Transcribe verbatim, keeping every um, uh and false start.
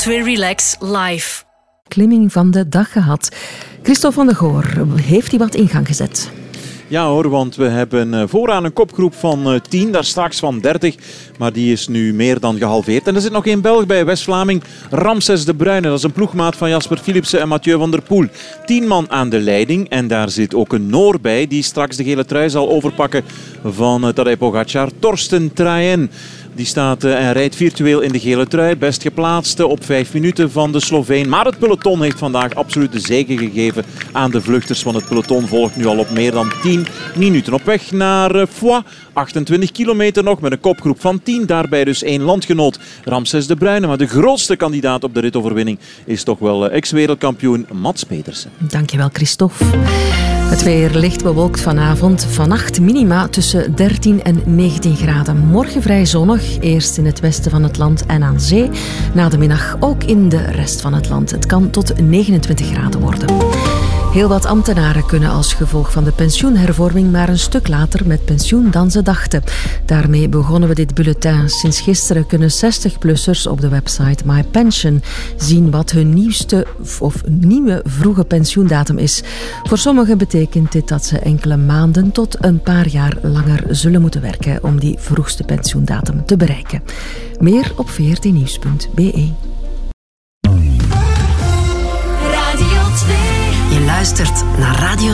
twee Relax live. Klimming van de dag gehad. Christophe van der Goor, heeft hij wat in gang gezet? Ja hoor, want we hebben vooraan een kopgroep van tien, daar straks van dertig. Maar die is nu meer dan gehalveerd. En er zit nog één Belg bij, West-Vlaming, Ramses de Bruyne. Dat is een ploegmaat van Jasper Philipsen en Mathieu van der Poel. Tien man aan de leiding. En daar zit ook een Noor bij, die straks de gele trui zal overpakken van Tadej Pogacar. Torsten Traen. Die staat en rijdt virtueel in de gele trui. Best geplaatst op vijf minuten van de Sloveen. Maar het peloton heeft vandaag absoluut de zege gegeven aan de vluchters. Want het peloton volgt nu al op meer dan tien minuten. Op weg naar Foix. achtentwintig kilometer nog met een kopgroep van tien. Daarbij dus één landgenoot, Ramses de Bruyne. Maar de grootste kandidaat op de ritoverwinning is toch wel ex-wereldkampioen Mats Pedersen. Dankjewel, Christophe. Het weer licht bewolkt vanavond. Vannacht minima tussen dertien en negentien graden. Morgen vrij zonnig. Eerst in het westen van het land en aan zee. Na de middag ook in de rest van het land. Het kan tot negenentwintig graden worden. Heel wat ambtenaren kunnen als gevolg van de pensioenhervorming maar een stuk later met pensioen dan ze dachten. Daarmee begonnen we dit bulletin. Sinds gisteren kunnen zestig-plussers op de website MyPension zien wat hun nieuwste of nieuwe vroege pensioendatum is. Voor sommigen betekent dit dat ze enkele maanden tot een paar jaar langer zullen moeten werken om die vroegste pensioendatum te bereiken. Meer op v r t nieuws punt b e. Je luistert naar Radio